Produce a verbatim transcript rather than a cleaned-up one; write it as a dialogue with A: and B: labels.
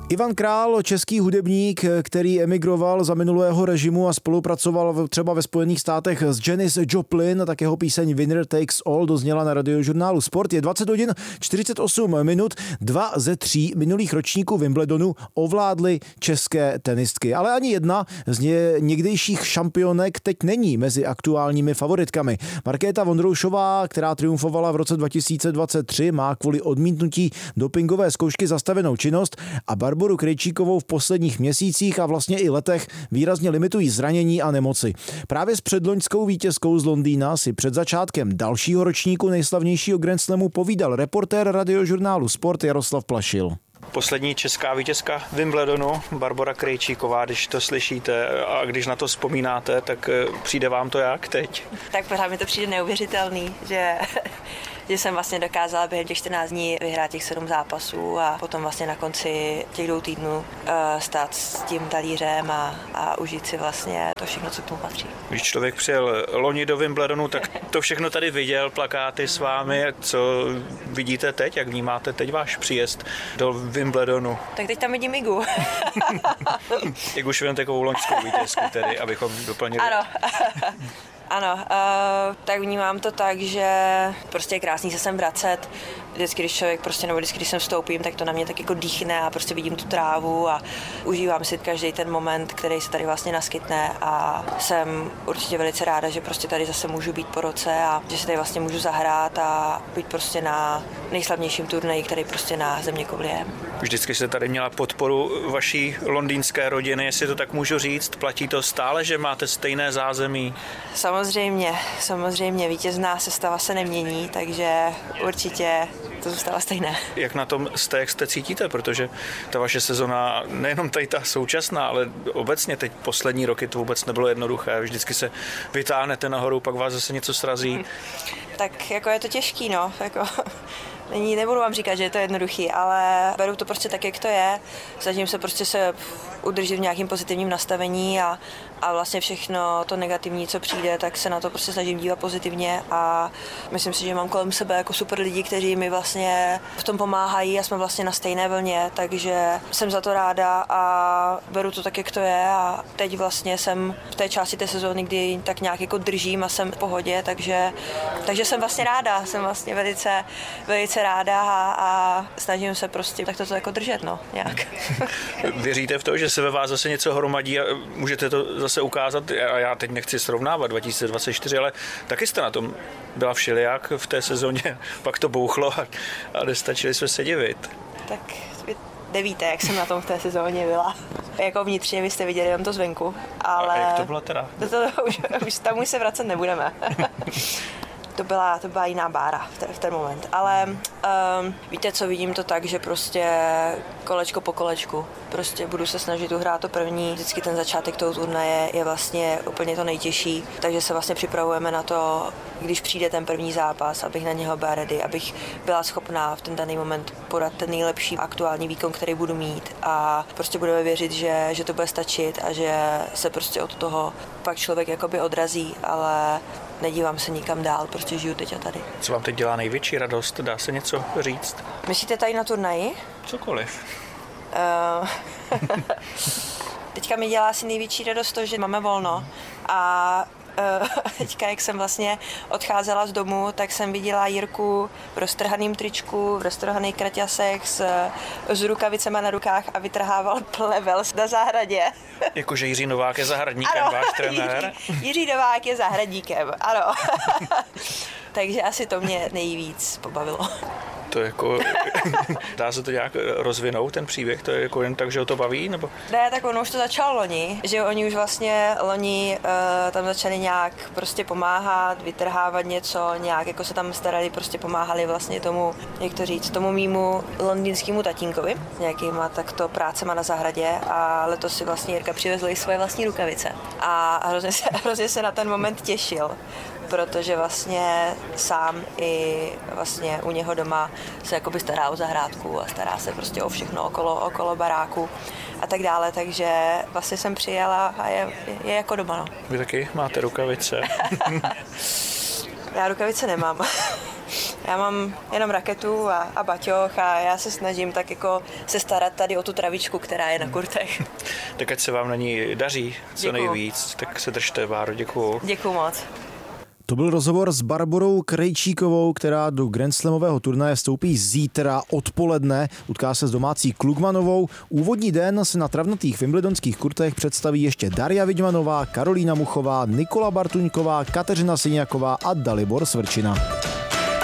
A: Ivan Král, český hudebník, který emigroval za minulého režimu a spolupracoval třeba ve Spojených státech s Janis Joplin, tak jeho píseň Winner Takes All dozněla na radiožurnálu Sport. Je dvacet hodin čtyřicet osm minut, dva ze tří minulých ročníků Wimbledonu ovládly české tenistky, ale ani jedna z ně někdejších šampionek teď není mezi aktuálními favoritkami. Markéta Vondroušová, která triumfovala v roce dva tisíce dvacet tři, má kvůli odmítnutí dopingové zkoušky zastavenou činnost a Barboru Krejčíkovou v posledních měsících a vlastně i letech výrazně limitují zranění a nemoci. Právě s předloňskou vítězkou z Londýna si před začátkem dalšího ročníku nejslavnějšího Grand Slamu povídal reportér radiožurnálu Sport Jaroslav Plašil.
B: Poslední česká vítězka Wimbledonu, Barbora Krejčíková, když to slyšíte a když na to vzpomínáte, tak přijde vám to jak teď?
C: Tak pořád mi to přijde neuvěřitelný, že, že jsem vlastně dokázala během těch čtrnáct dní vyhrát těch sedm zápasů a potom vlastně na konci těch dvou týdnů uh, stát s tím talířem a, a užít si vlastně to všechno, co k tomu patří.
B: Když člověk přijel loni do Wimbledonu, tak to všechno tady viděl, plakáty s vámi. Co vidíte teď, jak vnímáte teď váš příjezd do Wimbledonu?
C: Tak teď tam vidím Igu.
B: Igu Švěntekovou, loňskou vítězku tedy, abychom doplnili.
C: Ano. Ano, uh, tak vnímám to tak, že prostě je krásný se sem vracet. Vždycky, když člověk prostě, nebo vždycky, když sem vstoupím, tak to na mě tak jako dýchne a prostě vidím tu trávu a užívám si každý ten moment, který se tady vlastně naskytne a jsem určitě velice ráda, že prostě tady zase můžu být po roce a že se tady vlastně můžu zahrát a být prostě na nejslavnějším turnaji, který prostě na zeměkouli je.
B: Vždycky jste tady měla podporu vaší londýnské rodiny, jestli to tak můžu říct. Platí to stále, že máte stejné zázemí?
C: Samozřejmě, samozřejmě. Vítězná sestava se nemění, takže určitě to zůstává stejné.
B: Jak na tom jste, jak jste cítíte? Protože ta vaše sezona, nejenom tady ta současná, ale obecně teď poslední roky to vůbec nebylo jednoduché. Vždycky se vytáhnete nahoru, pak vás zase něco srazí.
C: Tak jako je to těžký, no. Jako... Není, nebudu vám říkat, že je to jednoduchý, ale beru to prostě tak, jak to je. Snažím se prostě se udržet v nějakým pozitivním nastavení a, a vlastně všechno to negativní, co přijde, tak se na to prostě snažím dívat pozitivně a myslím si, že mám kolem sebe jako super lidi, kteří mi vlastně v tom pomáhají a jsme vlastně na stejné vlně, takže jsem za to ráda a beru to tak, jak to je a teď vlastně jsem v té části té sezóny, kdy tak nějak jako držím a jsem v pohodě, takže, takže jsem vlastně ráda, jsem vlastně velice, velice ráda a, a snažím se prostě tak to jako držet, no, nějak.
B: Věříte v to, že se ve vás zase něco hromadí a můžete to zase ukázat? A já teď nechci srovnávat dva tisíce dvacet čtyři, ale taky jste na tom byla všelijak v té sezóně, pak to bouchlo a, a nestačili jsme se divit.
C: Tak vy nevíte, jak jsem na tom v té sezóně byla. Jako vnitřně vy jste viděli jenom to zvenku, ale...
B: A jak to bylo teda?
C: To, to, už, už tam už se vracet nebudeme. To byla, to byla jiná bára v, te, v ten moment, ale um, víte co, vidím to tak, že prostě kolečko po kolečku, prostě budu se snažit uhrát to první, vždycky ten začátek toho turnaje je vlastně úplně to nejtěžší, takže se vlastně připravujeme na to, když přijde ten první zápas, abych na něho byla ready, abych byla schopná v ten daný moment podat ten nejlepší aktuální výkon, který budu mít a prostě budeme věřit, že, že to bude stačit a že se prostě od toho pak člověk jakoby odrazí, ale nedívám se nikam dál, prostě žiju teď a tady.
B: Co vám teď dělá největší radost? Dá se něco říct?
C: Myslíte tady na turnaji?
B: Cokoliv.
C: Uh, teďka mi dělá asi největší radost to, že máme volno a uh, teďka, jak jsem vlastně odcházela z domu, tak jsem viděla Jirku v roztrhaném tričku, v roztrhaných kraťasech s, s rukavicema na rukách a vytrhával plevel na zahradě.
B: Jakože Jiří Novák je zahradníkem,
C: ano,
B: váš trenér?
C: Jiří, Jiří Novák je zahradníkem, ano. Takže asi to mě nejvíc pobavilo.
B: To jako, dá se to nějak rozvinout, ten příběh, to je jako jen tak, že ho to baví, nebo?
C: Ne, tak ono už to začalo loni, že oni už vlastně loni uh, tam začali nějak prostě pomáhat, vytrhávat něco, nějak jako se tam starali, prostě pomáhali vlastně tomu, jak to říct, tomu mýmu londýnskému tatínkovi, nějakýma takto prácema na zahradě a letos si vlastně Jirka přivezl i svoje vlastní rukavice a hrozně se, hrozně se na ten moment těšil, protože vlastně sám i vlastně u něho doma se jakoby stará o zahrádku a stará se prostě o všechno okolo, okolo baráku a tak dále, takže vlastně jsem přijela a je, je jako doma, no.
B: Vy taky máte rukavice?
C: Já rukavice nemám. Já mám jenom raketu a, a baťoch a já se snažím tak jako se starat tady o tu travičku, která je na kurtech.
B: Tak ať se vám na ní daří co Děkuju. nejvíc, tak se držte, Báro, děkuju.
C: Děkuju moc.
A: To byl rozhovor s Barborou Krejčíkovou, která do Grand Slamového turnaje vstoupí zítra odpoledne. Utká se s domácí Klugmanovou. Úvodní den se na travnatých wimbledonských kurtech představí ještě Daria Vidmanová, Karolína Muchová, Nikola Bartuňková, Kateřina Syňaková a Dalibor Svrčina.